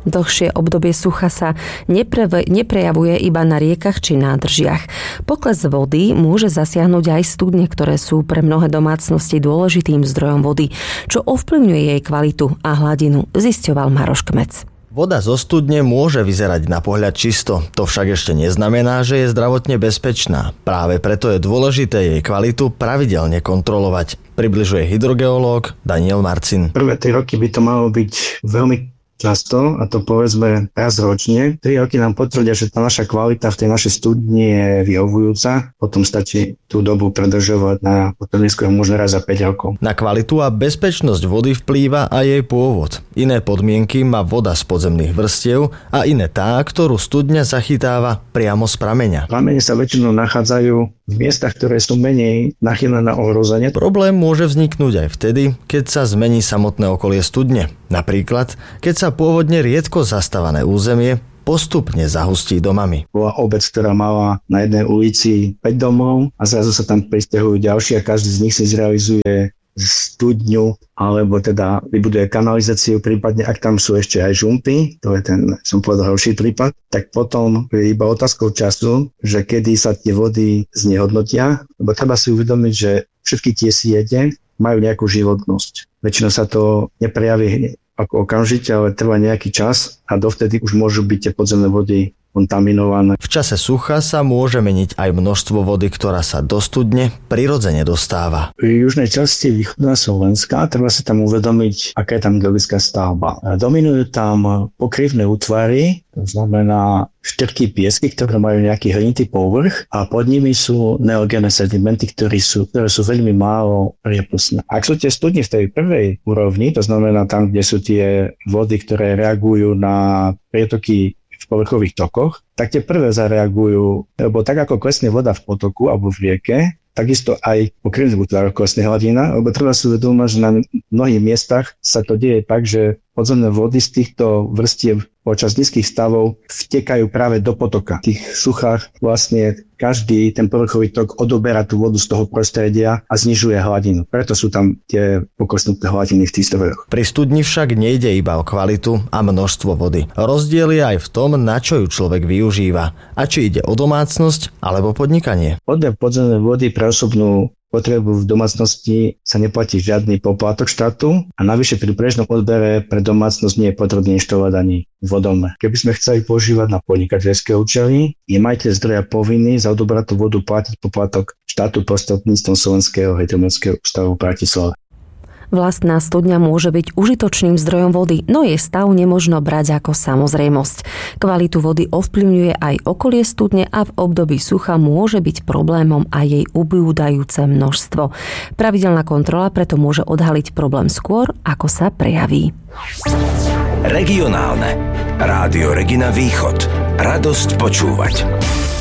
Dlhšie obdobie sucha sa neprejavuje iba na riekach či nádržiach. Pokles vody môže zasiahnuť aj studne, ktoré sú pre mnohé domácnosti dôležitým zdrojom vody, čo ovplyvňuje jej kvalitu a hladinu, zisťoval Maroš Kmec. Voda zo studne môže vyzerať na pohľad čisto, to však ešte neznamená, že je zdravotne bezpečná. Práve preto je dôležité jej kvalitu pravidelne kontrolovať. Približuje hydrogeológ Daniel Marcin. Prvé 3 roky by to malo byť veľmi často, a to povedzme raz ročne. 3 roky nám potvrdia, že tá naša kvalita v tej našej studni je vyhovujúca. Potom stačí tú dobu predržovať na potrebnisku možno raz za 5 rokov. Na kvalitu a bezpečnosť vody vplýva aj jej pôvod. Iné podmienky má voda z podzemných vrstiev a iné tá, ktorú studňa zachytáva priamo z prameňa. Pramene sa väčšinou nachádzajú v miestach, ktoré sú menej nachylné na ohrozenie. Problém môže vzniknúť aj vtedy, keď sa zmení samotné okolie studne. Napríklad, keď sa pôvodne riedko zastávané územie postupne zahustí domami. Bola obec, ktorá mala na jednej ulici 5 domov a zrazu sa tam prisťahujú ďalší a každý z nich si zrealizuje studňu alebo teda vybuduje kanalizáciu, prípadne ak tam sú ešte aj žumpy, to je ten, som povedal, horší prípad, tak potom je iba otázkou času, že kedy sa tie vody znehodnotia, lebo treba si uvedomiť, že všetky tie siete majú nejakú životnosť. Väčšinou sa to neprejaví ako okamžite, ale trvá nejaký čas a dovtedy už môžu byť tie podzemné vody kontaminované. V čase sucha sa môže meniť aj množstvo vody, ktorá sa do studne prirodzene dostáva. V južnej časti východného Slovenska treba si tam uvedomiť, aká je tam geologická stavba. Dominujú tam pokrývne útvary, to znamená štyrky piesky, ktoré majú nejaký hlinitý povrch a pod nimi sú neogénne sedimenty, ktoré sú veľmi málo priepustné. Ak sú tie studne v tej prvej úrovni, to znamená tam, kde sú tie vody, ktoré reagujú na prietoky v povrchových tokoch, tak tie prvé zareagujú, lebo tak ako klesne voda v potoku alebo v rieke, takisto aj po krivných útvaroch klesne hladina, lebo treba si uvedomať, že na mnohých miestach sa to deje tak, že podzemné vody z týchto vrstiev počas nízkych stavov vtekajú práve do potoka. V tých suchách vlastne každý ten povrchový tok odoberá tú vodu z toho prostredia a znižuje hladinu. Preto sú tam tie poklesnuté hladiny v tých stavách. Pri studni však nejde iba o kvalitu a množstvo vody. Rozdiel je aj v tom, na čo ju človek využíva a či ide o domácnosť alebo podnikanie. Odber podzemnej vody pre osobnú potrebu v domácnosti sa neplatí žiadny poplatok štátu a navyše pri bežnom odbere pre domácnosť nie je potrebné inštalovať ani vodome. Keby sme chceli používať na podnikateľské účely, je majiteľ zdroja povinný za odobratú vodu platiť poplatok štátu prostredníctvom Slovenského hydrometeorologického ústavu v Bratislave. Vlastná studňa môže byť užitočným zdrojom vody, no jej stav nemožno brať ako samozrejmosť. Kvalitu vody ovplyvňuje aj okolie studne a v období sucha môže byť problémom aj jej ubúdajúce množstvo. Pravidelná kontrola preto môže odhaliť problém skôr, ako sa prejaví. Regionálne. Rádio Regina Východ. Radosť počúvať.